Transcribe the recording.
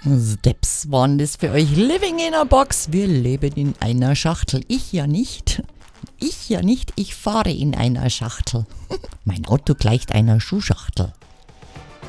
Steps waren das für euch. Living in a Box. Wir leben in einer Schachtel. Ich ja nicht. Ich fahre in einer Schachtel. Mein Auto gleicht einer Schuhschachtel.